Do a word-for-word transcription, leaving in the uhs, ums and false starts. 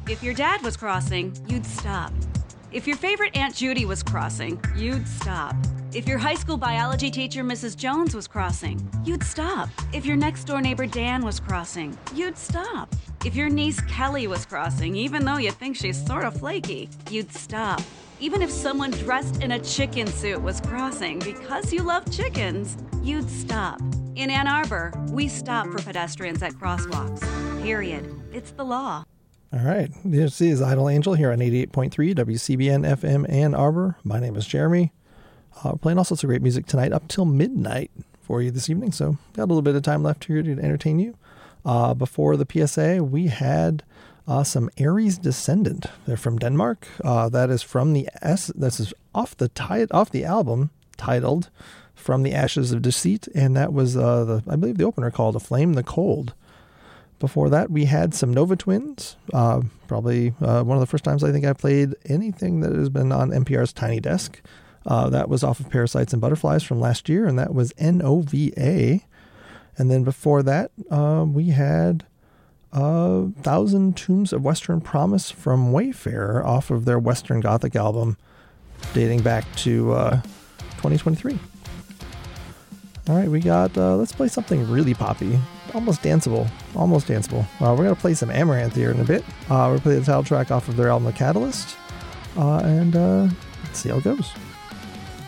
If your dad was crossing, you'd stop. If your favorite Aunt Judy was crossing, you'd stop. If your high school biology teacher, Missus Jones, was crossing, you'd stop. If your next-door neighbor, Dan, was crossing, you'd stop. If your niece, Kelly, was crossing, even though you think she's sort of flaky, you'd stop. Even if someone dressed in a chicken suit was crossing because you love chickens, you'd stop. In Ann Arbor, we stop for pedestrians at crosswalks. Period. It's the law. All right. This is Idle Angel here on eighty-eight point three W C B N F M Ann Arbor. My name is Jeremy. Uh, we're playing all sorts of great music tonight up till midnight for you this evening. So got a little bit of time left here to entertain you. Uh, before the P S A, we had uh, some Aries Descendant. They're from Denmark. Uh, that is from the S. This is off the ti- off the album titled "From the Ashes of Deceit," and that was uh, the I believe the opener called "Aflame the Cold." Before that, we had some Nova Twins. Uh, probably uh, one of the first times I think I played anything that has been on N P R's Tiny Desk. Uh, that was off of Parasites and Butterflies from last year, and that was N O V A. And then before that, uh, we had uh, Thousand Tombs of Western Promise from Wayfarer off of their Western Gothic album dating back to uh, twenty twenty-three. All right, we got, uh, let's play something really poppy, almost danceable, almost danceable. Uh, we're going to play some Amaranth here in a bit. Uh, we're going to play the title track off of their album, The Catalyst, uh, and uh, let's see how it goes.